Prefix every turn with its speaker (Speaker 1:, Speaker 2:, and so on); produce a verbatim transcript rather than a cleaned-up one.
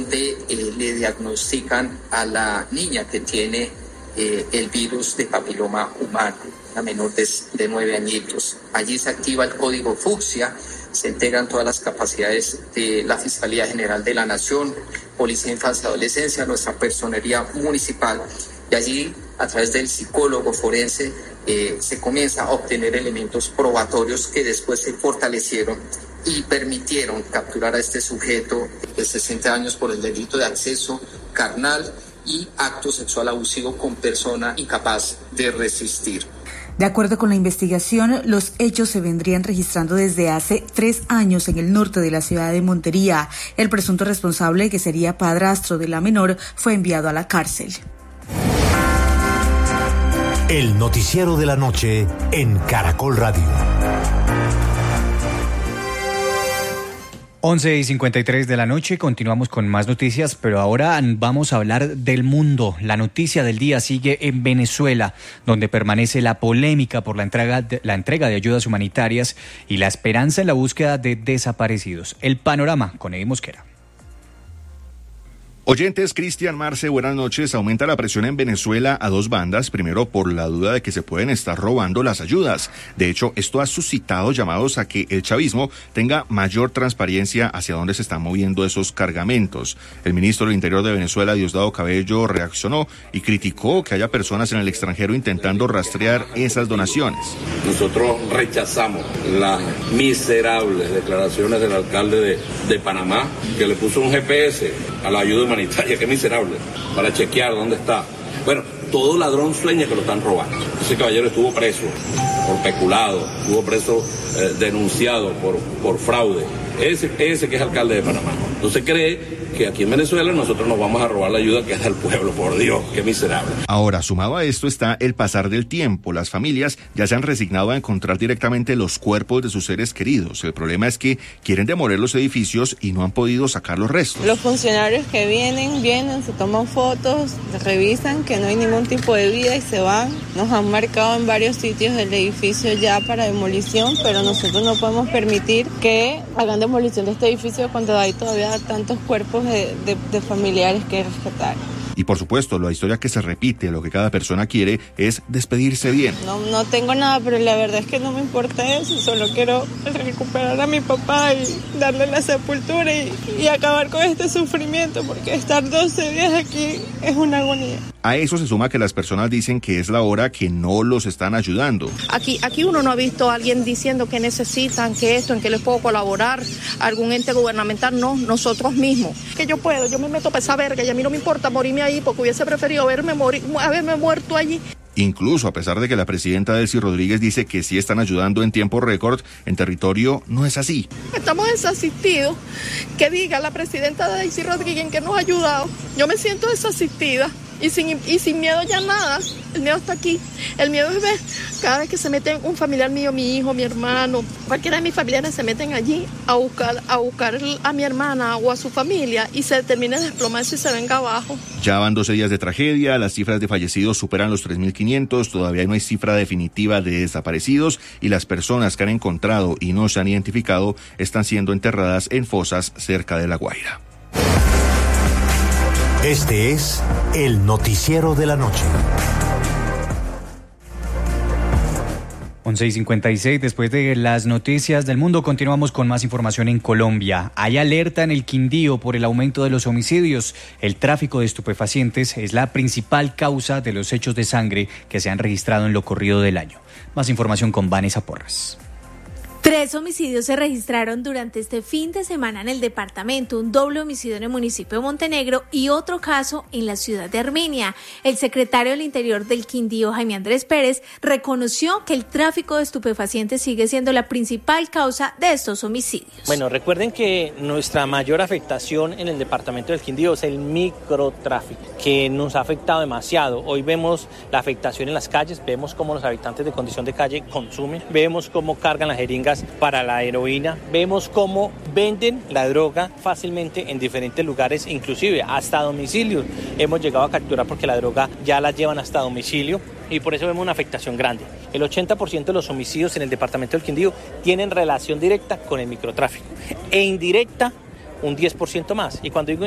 Speaker 1: donde eh, le diagnostican a la niña que tiene eh, el virus de papiloma humano, la menor de, de nueve añitos. Allí se activa el código fucsia, se integran todas las capacidades de la Fiscalía General de la Nación, Policía de Infancia y Adolescencia, nuestra personería municipal, y allí, a través del psicólogo forense, eh, se comienza a obtener elementos probatorios que después se fortalecieron y permitieron capturar a este sujeto de sesenta años por el delito de acceso carnal y acto sexual abusivo con persona incapaz de resistir.
Speaker 2: De acuerdo con la investigación, los hechos se vendrían registrando desde hace tres años en el norte de la ciudad de Montería. El presunto responsable, que sería padrastro de la menor, fue enviado a la cárcel.
Speaker 3: El noticiero de la noche en Caracol Radio.
Speaker 4: once y cincuenta y tres de la noche, continuamos con más noticias, pero ahora vamos a hablar del mundo. La noticia del día sigue en Venezuela, donde permanece la polémica por la entrega de, la entrega de ayudas humanitarias y la esperanza en la búsqueda de desaparecidos. El panorama con Eddie Mosquera.
Speaker 5: Oyentes, Cristian Marce, buenas noches. Aumenta la presión en Venezuela a dos bandas, primero por la duda de que se pueden estar robando las ayudas. De hecho, esto ha suscitado llamados a que el chavismo tenga mayor transparencia hacia dónde se están moviendo esos cargamentos. El ministro del Interior de Venezuela, Diosdado Cabello, reaccionó y criticó que haya personas en el extranjero intentando rastrear esas donaciones.
Speaker 6: Nosotros rechazamos las miserables declaraciones del alcalde de, de Panamá, que le puso un G P S a la ayuda humanitaria. Qué miserable, para chequear dónde está. Bueno, todo ladrón sueña que lo están robando. Ese caballero estuvo preso por peculado, estuvo preso eh, denunciado por, por fraude. Ese, ese que es alcalde de Panamá. Entonces cree que aquí en Venezuela nosotros nos vamos a robar la ayuda que es del pueblo. Por Dios, qué miserable.
Speaker 5: Ahora, sumado a esto está el pasar del tiempo. Las familias ya se han resignado a encontrar directamente los cuerpos de sus seres queridos. El problema es que quieren demoler los edificios y no han podido sacar los restos.
Speaker 7: Los funcionarios que vienen, vienen, se toman fotos, revisan que no hay ningún tipo de vida y se van. Nos han marcado en varios sitios del edificio ya para demolición, pero nosotros no podemos permitir que hagan demolición de este edificio cuando hay todavía tantos cuerpos de, de, de familiares que rescatar.
Speaker 5: Y por supuesto, la historia que se repite, lo que cada persona quiere es despedirse bien.
Speaker 7: No, no tengo nada, pero la verdad es que no me importa eso. Solo quiero recuperar a mi papá y darle la sepultura y, y acabar con este sufrimiento, porque estar doce días aquí es una agonía.
Speaker 5: A eso se suma que las personas dicen que es la hora que no los están ayudando.
Speaker 8: Aquí, aquí uno no ha visto a alguien diciendo que necesitan, que esto, en que les puedo colaborar, algún ente gubernamental, no, nosotros mismos. Que yo puedo, yo me meto para esa verga y a mí no me importa morirme ahí porque hubiese preferido haberme, morir, haberme muerto allí.
Speaker 5: Incluso a pesar de que la presidenta Delcy Rodríguez dice que sí están ayudando en tiempo récord, en territorio no es así.
Speaker 8: Estamos desasistidos. Que diga la presidenta Delcy Rodríguez en que nos ha ayudado. Yo me siento desasistida. Y sin, y sin miedo ya nada, el miedo está aquí. El miedo es ver cada vez que se mete un familiar mío, mi hijo, mi hermano, cualquiera de mis familiares se meten allí a buscar, a buscar a mi hermana o a su familia y se termine de desplomarse y se venga abajo.
Speaker 5: Ya van doce días de tragedia, las cifras de fallecidos superan los tres mil quinientos, todavía no hay cifra definitiva de desaparecidos y las personas que han encontrado y no se han identificado están siendo enterradas en fosas cerca de La Guaira.
Speaker 3: Este es el noticiero de la noche.
Speaker 4: once y cincuenta y seis, después de las noticias del mundo, continuamos con más información en Colombia. Hay alerta en el Quindío por el aumento de los homicidios. El tráfico de estupefacientes es la principal causa de los hechos de sangre que se han registrado en lo corrido del año. Más información con Vanessa Porras.
Speaker 9: Tres homicidios se registraron durante este fin de semana en el departamento, un doble homicidio en el municipio de Montenegro y otro caso en la ciudad de Armenia. El secretario del Interior del Quindío, Jaime Andrés Pérez, reconoció que el tráfico de estupefacientes sigue siendo la principal causa de estos homicidios.
Speaker 10: Bueno, recuerden que nuestra mayor afectación en el departamento del Quindío es el microtráfico, que nos ha afectado demasiado. Hoy vemos la afectación en las calles, vemos cómo los habitantes de condición de calle consumen, vemos cómo cargan las jeringas para la heroína, vemos cómo venden la droga fácilmente en diferentes lugares, inclusive hasta domicilio. Hemos llegado a capturar porque la droga ya la llevan hasta domicilio y por eso vemos una afectación grande. El ochenta por ciento de los homicidios en el departamento del Quindío tienen relación directa con el microtráfico e indirecta un diez por ciento más. Y cuando digo